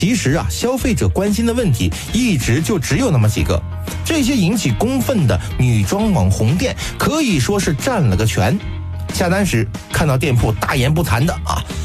其实啊，消费者关心的问题一直就只有那么几个，这些引起公愤的女装网红店可以说是占了个全。下单时看到店铺大言不惭的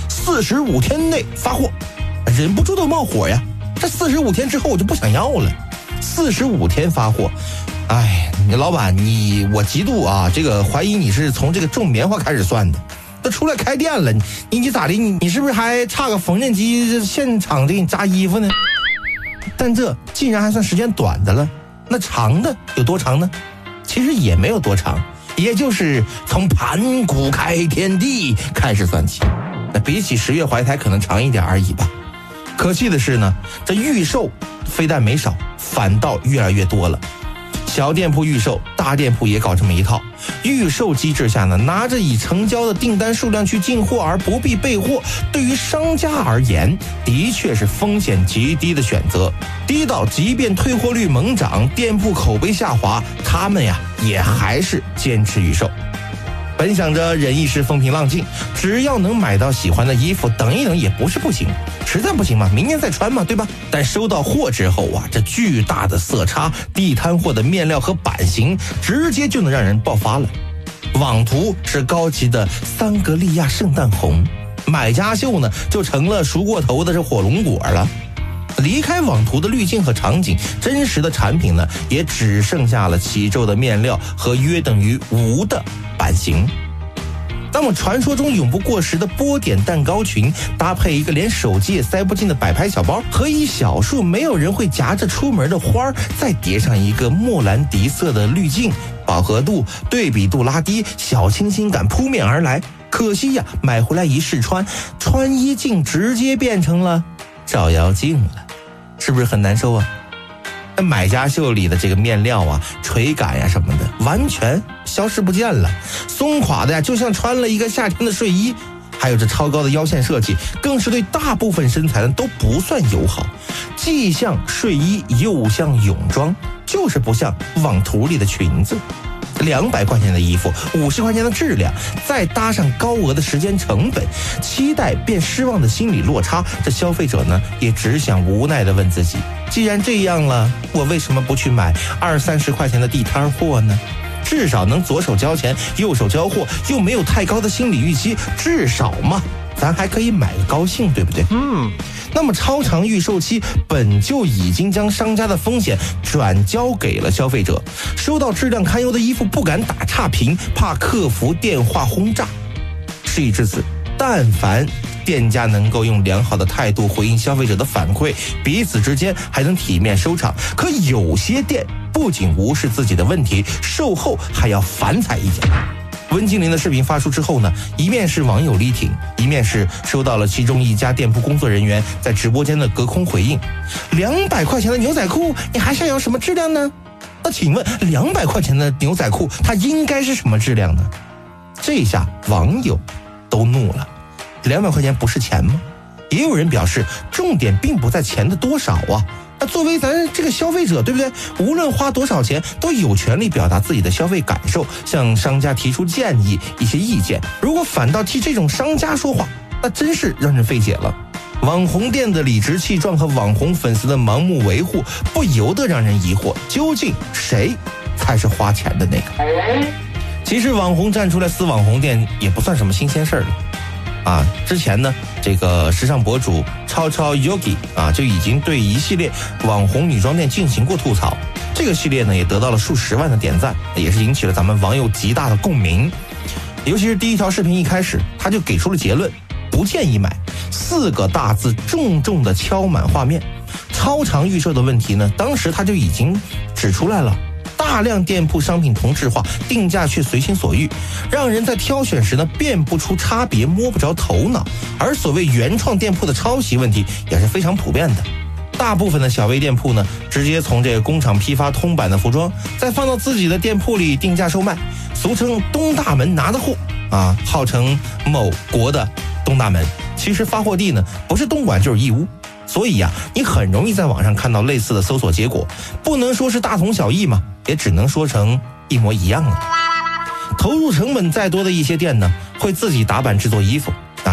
45天内发货，忍不住都冒火呀。这45天之后我就不想要了。45天发货，你老板我极度这个怀疑你是从这个种棉花开始算的。都出来开店了，你咋的？你是不是还差个缝纫机现场给你扎衣服呢？但这竟然还算时间短的了，那长的有多长呢？其实也没有多长，也就是从盘古开天地开始算起。那比起10月怀胎可能长一点而已吧。可气的是呢，这预售非但没少，反倒越来越多了。小店铺预售，大店铺也搞这么一套。预售机制下呢，拿着已成交的订单数量去进货而不必备货，对于商家而言，的确是风险极低的选择。低到即便退货率猛涨，店铺口碑下滑，他们也还是坚持预售。本想着忍一时风平浪静，只要能买到喜欢的衣服，等一等也不是不行，实在不行嘛，明年再穿嘛，对吧？但收到货之后这巨大的色差，地摊货的面料和版型直接就能让人爆发了。网图是高级的桑格利亚圣诞红，买家秀呢就成了熟过头的这火龙果了。离开网图的滤镜和场景，真实的产品呢也只剩下了起皱的面料和约等于无的版型。那么传说中永不过时的波点蛋糕裙，搭配一个连手机也塞不进的摆拍小包，和一小束没有人会夹着出门的花，再叠上一个莫兰迪色的滤镜，饱和度对比度拉低，小清新感扑面而来。可惜买回来一试穿，穿衣镜直接变成了照妖镜了，是不是很难受啊？买家秀里的这个面料垂感什么的完全消失不见了，松垮的就像穿了一个夏天的睡衣。还有这超高的腰线设计，更是对大部分身材都不算友好，既像睡衣又像泳装，就是不像网图里的裙子。200块钱的衣服，50块钱的质量，再搭上高额的时间成本，期待变失望的心理落差，这消费者呢也只想无奈地问自己，既然这样了，我为什么不去买20-30块钱的地摊货呢？至少能左手交钱右手交货，又没有太高的心理预期，至少嘛咱还可以买个高兴，对不对？那么超长预售期本就已经将商家的风险转交给了消费者，收到质量堪忧的衣服不敢打差评，怕客服电话轰炸。事已至此，但凡店家能够用良好的态度回应消费者的反馈，彼此之间还能体面收场。可有些店不仅无视自己的问题，售后还要反踩一脚。温精灵的视频发出之后呢，一面是网友力挺，一面是收到了其中一家店铺工作人员在直播间的隔空回应：200块钱的牛仔裤，你还想要什么质量呢？那请问200块钱的牛仔裤，它应该是什么质量呢？这下网友都怒了，200块钱不是钱吗？也有人表示，重点并不在钱的多少那作为咱这个消费者，对不对？无论花多少钱，都有权利表达自己的消费感受，向商家提出建议、一些意见。如果反倒替这种商家说话，那真是让人费解了。网红店的理直气壮和网红粉丝的盲目维护，不由得让人疑惑，究竟谁才是花钱的那个？其实网红站出来撕网红店也不算什么新鲜事儿了。之前呢，这个时尚博主超 Yogi 就已经对一系列网红女装店进行过吐槽。这个系列呢也得到了数十万的点赞，也是引起了咱们网友极大的共鸣。尤其是第一条视频一开始，他就给出了结论：不建议买，4个大字重重的敲满画面。超长预售的问题呢，当时他就已经指出来了。大量店铺商品同质化，定价却随心所欲，让人在挑选时呢辨不出差别，摸不着头脑。而所谓原创店铺的抄袭问题也是非常普遍的。大部分的小微店铺呢，直接从这个工厂批发通版的服装，再放到自己的店铺里定价售卖，俗称东大门拿的货号称某国的东大门，其实发货地呢不是东莞就是义乌。所以你很容易在网上看到类似的搜索结果，不能说是大同小异嘛，也只能说成一模一样了。投入成本再多的一些店呢，会自己打版制作衣服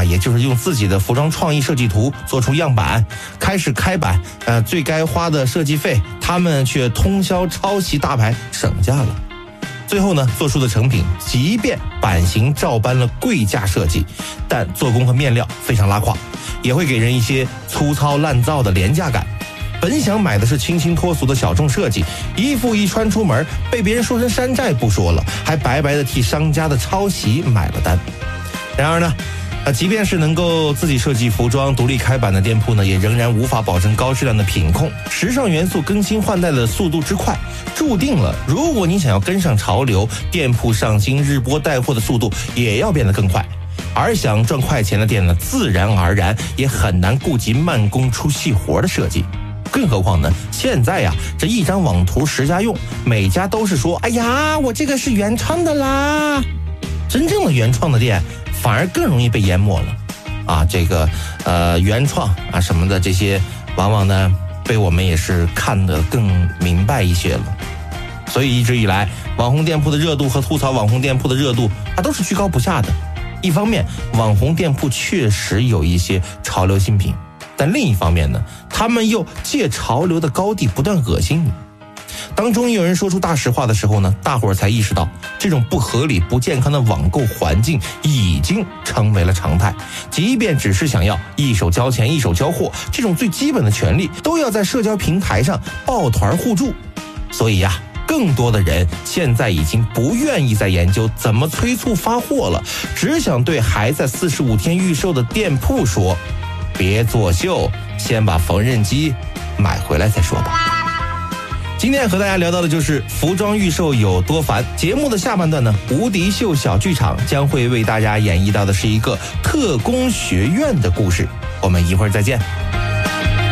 也就是用自己的服装创意设计图做出样板，开始开版，最该花的设计费，他们却通宵抄袭大牌，省下了。最后呢，做出的成品即便版型照搬了贵价设计，但做工和面料非常拉胯，也会给人一些粗糙烂造的廉价感。本想买的是清新脱俗的小众设计，衣服一穿出门，被别人说成山寨不说了，还白白的替商家的抄袭买了单。然而呢，即便是能够自己设计服装、独立开版的店铺呢，也仍然无法保证高质量的品控。时尚元素更新换代的速度之快，注定了如果你想要跟上潮流，店铺上新日播带货的速度也要变得更快。而想赚快钱的店呢，自然而然也很难顾及慢工出细活的设计。更何况呢，现在呀，这一张网图10家用，每家都是说，哎呀，我这个是原创的啦。真正的原创的店反而更容易被淹没了，这个原创什么的这些，往往呢被我们也是看得更明白一些了。所以一直以来，网红店铺的热度和吐槽网红店铺的热度都是居高不下的。一方面，网红店铺确实有一些潮流新品，但另一方面呢，他们又借潮流的高地不断恶心你。当终于有人说出大实话的时候呢，大伙儿才意识到，这种不合理、不健康的网购环境已经成为了常态。即便只是想要一手交钱一手交货，这种最基本的权利都要在社交平台上抱团互助。所以呀，更多的人现在已经不愿意再研究怎么催促发货了，只想对还在45天预售的店铺说，别作秀，先把缝纫机买回来再说吧。今天和大家聊到的就是服装预售有多烦。节目的下半段呢，无敌秀小剧场将会为大家演绎到的是一个特工学院的故事。我们一会儿再见。